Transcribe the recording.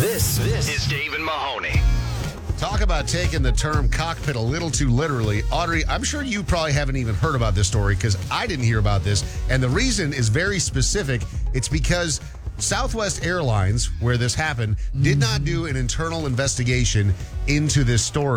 This is Dave and Mahoney. Talk about taking the term cockpit a little too literally. Audrey, I'm sure you probably haven't even heard about this story because I didn't hear about this. And the reason is very specific. It's because Southwest Airlines, where this happened, did not do an internal investigation into this story.